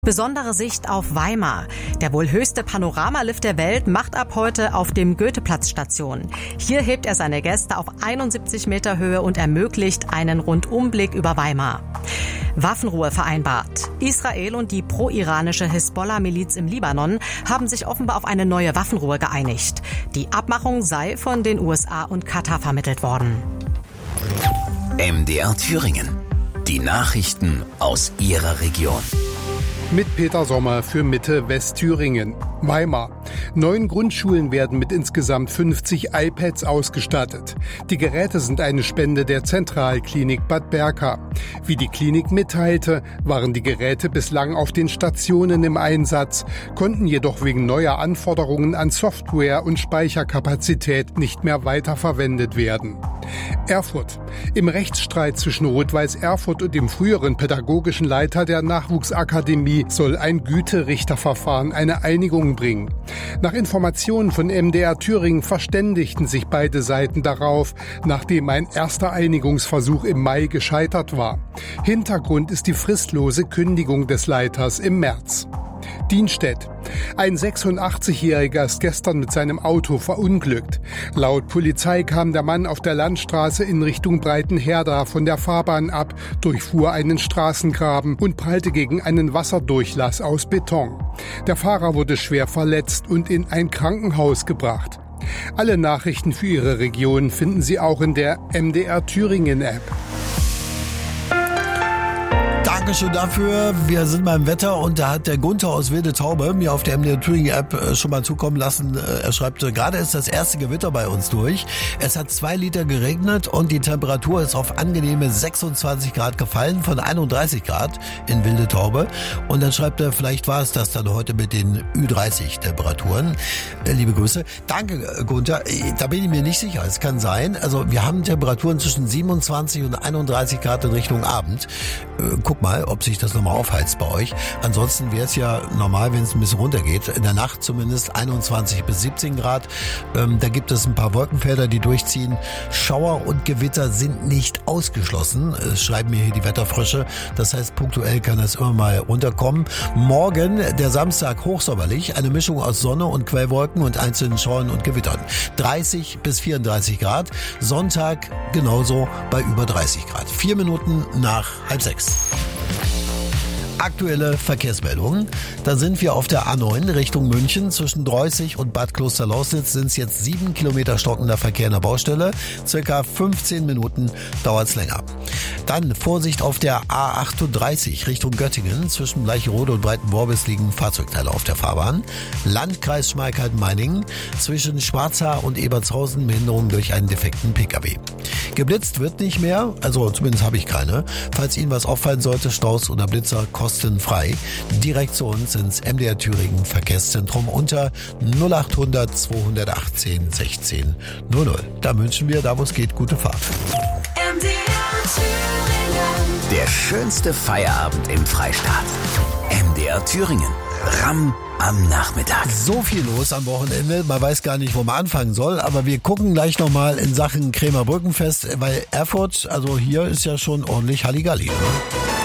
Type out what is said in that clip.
Besondere Sicht auf Weimar. Der wohl höchste Panoramalift der Welt macht ab heute auf dem Goetheplatz Station. Hier hebt er seine Gäste auf 71 Meter Höhe und ermöglicht einen Rundumblick über Weimar. Waffenruhe vereinbart. Israel und die pro-iranische Hisbollah-Miliz im Libanon haben sich offenbar auf eine neue Waffenruhe geeinigt. Die Abmachung sei von den USA und Katar vermittelt worden. MDR Thüringen. Die Nachrichten aus Ihrer Region. Mit Peter Sommer für Mitte Westthüringen. Weimar. 9 Grundschulen werden mit insgesamt 50 iPads ausgestattet. Die Geräte sind eine Spende der Zentralklinik Bad Berka. Wie die Klinik mitteilte, waren die Geräte bislang auf den Stationen im Einsatz, konnten jedoch wegen neuer Anforderungen an Software und Speicherkapazität nicht mehr weiterverwendet werden. Erfurt. Im Rechtsstreit zwischen Rot-Weiß Erfurt und dem früheren pädagogischen Leiter der Nachwuchsakademie soll ein Güterichterverfahren eine Einigung bringen. Nach Informationen von MDR Thüringen verständigten sich beide Seiten darauf, nachdem ein erster Einigungsversuch im Mai gescheitert war. Hintergrund ist die fristlose Kündigung des Leiters im März. Dienstedt. Ein 86-Jähriger ist gestern mit seinem Auto verunglückt. Laut Polizei kam der Mann auf der Landstraße in Richtung Breitenherda von der Fahrbahn ab, durchfuhr einen Straßengraben und prallte gegen einen Wasserdurchlass aus Beton. Der Fahrer wurde schwer verletzt und in ein Krankenhaus gebracht. Alle Nachrichten für Ihre Region finden Sie auch in der MDR Thüringen App. Dankeschön dafür. Wir sind beim Wetter und da hat der Gunther aus Wilde Taube mir auf der MDR Thüringen App schon mal zukommen lassen. Er schreibt, gerade ist das erste Gewitter bei uns durch. Es hat 2 Liter geregnet und die Temperatur ist auf angenehme 26 Grad gefallen von 31 Grad in Wilde Taube. Und dann schreibt er, vielleicht war es das dann heute mit den Ü30-Temperaturen. Liebe Grüße. Danke, Gunther. Da bin ich mir nicht sicher. Es kann sein. Also wir haben Temperaturen zwischen 27 und 31 Grad in Richtung Abend. Guck mal, ob sich das nochmal aufheizt bei euch. Ansonsten wäre es ja normal, wenn es ein bisschen runtergeht. In der Nacht zumindest 21 bis 17 Grad. Da gibt es ein paar Wolkenfelder, die durchziehen. Schauer und Gewitter sind nicht ausgeschlossen, schreiben mir hier die Wetterfrösche. Das heißt, punktuell kann es immer mal runterkommen. Morgen, der Samstag, hochsommerlich. Eine Mischung aus Sonne und Quellwolken und einzelnen Schauern und Gewittern. 30 bis 34 Grad. Sonntag genauso bei über 30 Grad. 4 Minuten nach 5:30. Aktuelle Verkehrsmeldungen. Da sind wir auf der A9 Richtung München. Zwischen Dreußig und Bad Klosterlausnitz sind es jetzt 7 Kilometer stockender Verkehr in der Baustelle. Circa 15 Minuten dauert es länger. Dann Vorsicht auf der A38 Richtung Göttingen. Zwischen Bleicherode und Breitenworbis liegen Fahrzeugteile auf der Fahrbahn. Landkreis Schmalkalden-Meiningen. Zwischen Schwarzhaar und Ebertshausen Behinderung durch einen defekten Pkw. Geblitzt wird nicht mehr, also zumindest habe ich keine. Falls Ihnen was auffallen sollte, Staus oder Blitzer kostenfrei. Direkt zu uns ins MDR Thüringen Verkehrszentrum unter 0800 218 16 00. Da wünschen wir, da wo es geht, gute Fahrt. MDR Thüringen. Der schönste Feierabend im Freistaat. MDR Thüringen. Ramm am Nachmittag. So viel los am Wochenende, man weiß gar nicht, wo man anfangen soll, aber wir gucken gleich nochmal in Sachen Krämer Brückenfest, weil Erfurt, also hier ist ja schon ordentlich Halligalli. Ne?